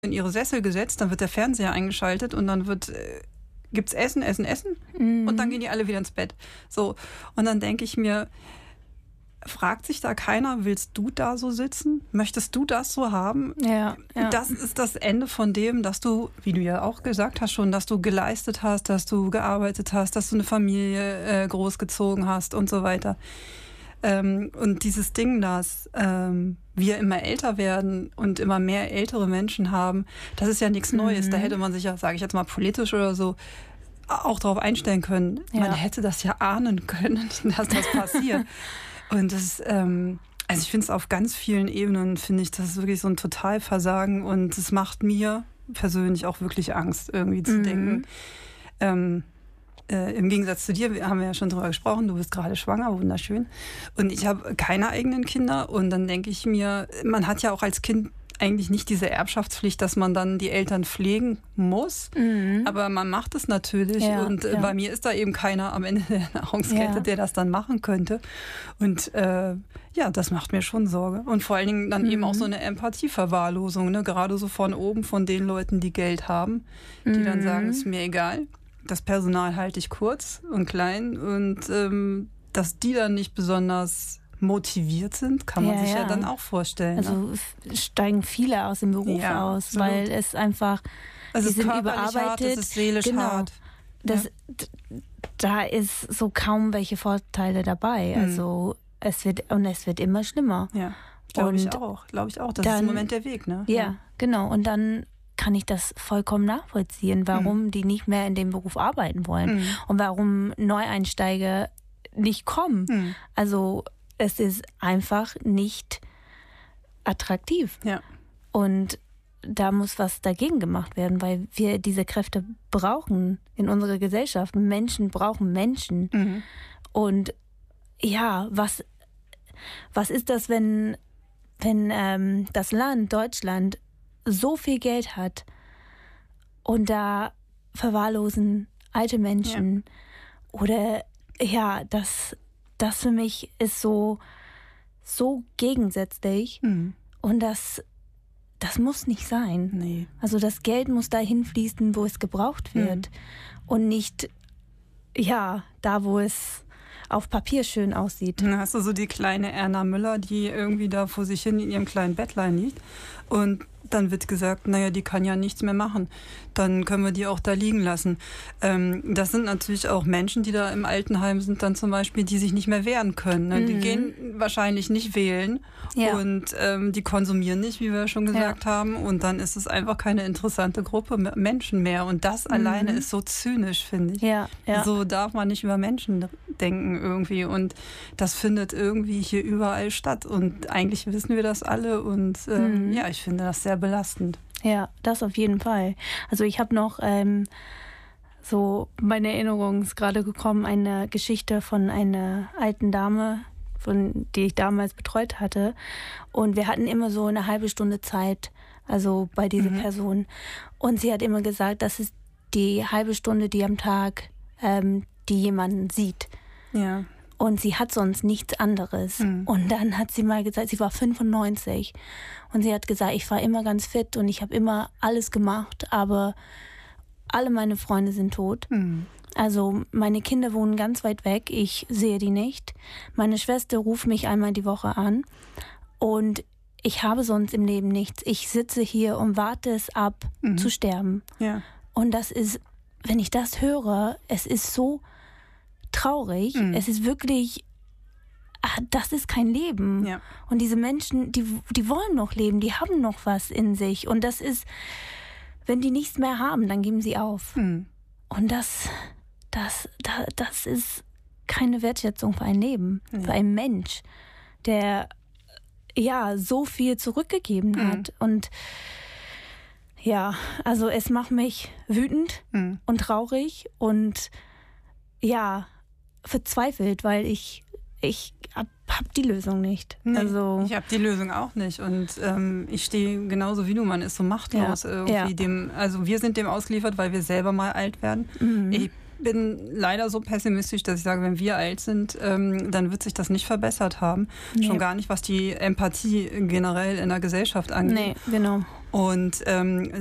in ihre Sessel gesetzt, dann wird der Fernseher eingeschaltet und dann gibt's Essen und dann gehen die alle wieder ins Bett. So. Und dann denke ich mir, fragt sich da keiner, willst du da so sitzen? Möchtest du das so haben? Ja. Das ist das Ende von dem, dass du, wie du ja auch gesagt hast schon, dass du geleistet hast, dass du gearbeitet hast, dass du eine Familie großgezogen hast und so weiter. Und dieses Ding, dass wir immer älter werden und immer mehr ältere Menschen haben, das ist ja nichts Neues. Da hätte man sich ja, sage ich jetzt mal politisch oder so, auch darauf einstellen können. Ja. Man hätte das ja ahnen können, dass das passiert. Und das, also ich finde es auf ganz vielen Ebenen, finde ich, das ist wirklich so ein Totalversagen und es macht mir persönlich auch wirklich Angst, irgendwie zu denken. Im Gegensatz zu dir, wir haben ja schon drüber gesprochen, du bist gerade schwanger, wunderschön. Und ich habe keine eigenen Kinder und dann denke ich mir, man hat ja auch als Kind eigentlich nicht diese Erbschaftspflicht, dass man dann die Eltern pflegen muss, aber man macht es natürlich und bei mir ist da eben keiner am Ende der Nahrungskette, der das dann machen könnte und das macht mir schon Sorge und vor allen Dingen dann eben auch so eine Empathieverwahrlosung, ne? Gerade so von oben, von den Leuten, die Geld haben, die dann sagen, ist mir egal, das Personal halte ich kurz und klein und dass die dann nicht besonders motiviert sind, kann man sich ja dann auch vorstellen. Also steigen viele aus dem Beruf aus, absolut. Weil es einfach, also die sind überarbeitet, hart, es ist seelisch hart. Da ist so kaum welche Vorteile dabei. Also es wird immer schlimmer. Ja, glaube ich auch. Das ist im Moment der Weg, ne? Ja, genau. Und dann kann ich das vollkommen nachvollziehen, warum die nicht mehr in dem Beruf arbeiten wollen und warum Neueinsteiger nicht kommen. Also es ist einfach nicht attraktiv. Ja. Und da muss was dagegen gemacht werden, weil wir diese Kräfte brauchen in unserer Gesellschaft. Menschen brauchen Menschen. Und ja, was ist das, wenn das Land, Deutschland, so viel Geld hat und da verwahrlosen alte Menschen oder das für mich ist so gegensätzlich und das muss nicht sein. Nee. Also das Geld muss dahin fließen, wo es gebraucht wird und nicht da, wo es auf Papier schön aussieht. Dann hast du so die kleine Erna Müller, die irgendwie da vor sich hin in ihrem kleinen Bettlein liegt und dann wird gesagt, naja, die kann ja nichts mehr machen. Dann können wir die auch da liegen lassen. Das sind natürlich auch Menschen, die da im Altenheim sind, dann zum Beispiel, die sich nicht mehr wehren können. Ne? Die gehen wahrscheinlich nicht wählen und die konsumieren nicht, wie wir schon gesagt haben. Und dann ist es einfach keine interessante Gruppe Menschen mehr. Und das alleine ist so zynisch, finde ich. Ja. So darf man nicht über Menschen denken irgendwie. Und das findet irgendwie hier überall statt. Und eigentlich wissen wir das alle. Und ich finde das sehr belastend. Ja, das auf jeden Fall. Also ich habe noch so meine Erinnerung ist gerade gekommen, eine Geschichte von einer alten Dame, die ich damals betreut hatte. Und wir hatten immer so eine halbe Stunde Zeit, also bei dieser Person. Und sie hat immer gesagt, das ist die halbe Stunde, die am Tag die jemanden sieht. Ja. Und sie hat sonst nichts anderes. Und dann hat sie mal gesagt, sie war 95. Und sie hat gesagt, ich war immer ganz fit und ich habe immer alles gemacht, aber alle meine Freunde sind tot. Also meine Kinder wohnen ganz weit weg, ich sehe die nicht. Meine Schwester ruft mich einmal die Woche an und ich habe sonst im Leben nichts. Ich sitze hier und warte es ab, zu sterben. Ja. Und das ist, wenn ich das höre, es ist so traurig. Es ist wirklich, das ist kein Leben. Ja. Und diese Menschen, die wollen noch leben, die haben noch was in sich. Und das ist, wenn die nichts mehr haben, dann geben sie auf. Und das ist keine Wertschätzung für ein Leben, für einen Mensch, der so viel zurückgegeben hat. Und also es macht mich wütend und traurig und verzweifelt, weil ich hab die Lösung nicht. Nee, also ich habe die Lösung auch nicht und ich stehe genauso wie du, man ist so machtlos irgendwie. Also wir sind dem ausgeliefert, weil wir selber mal alt werden. bin leider so pessimistisch, dass ich sage, wenn wir alt sind, dann wird sich das nicht verbessert haben. Nee. Schon gar nicht, was die Empathie generell in der Gesellschaft angeht. Nee, genau. Und